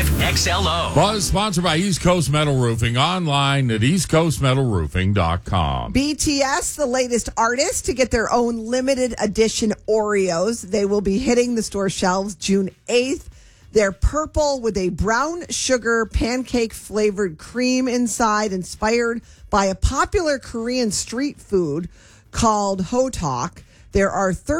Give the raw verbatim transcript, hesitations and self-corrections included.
five X L O. Buzz sponsored by East Coast Metal Roofing, online at east coast metal roofing dot com. B T S, the latest artist to get their own limited edition Oreos. They will be hitting the store shelves June eighth. They're purple with a brown sugar pancake flavored cream inside, inspired by a popular Korean street food called hotak. There are